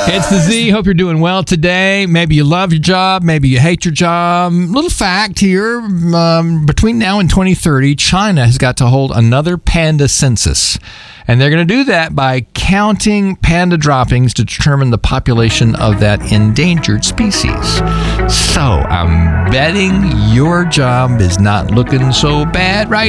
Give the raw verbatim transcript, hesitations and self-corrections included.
It's the Z. Hope you're doing well today. Maybe you love your job. Maybe you hate your job. Little fact here. Um, between now and twenty thirty, China has got to hold another panda census. And they're going to do that by counting panda droppings to determine the population of that endangered species. So I'm betting your job is not looking so bad right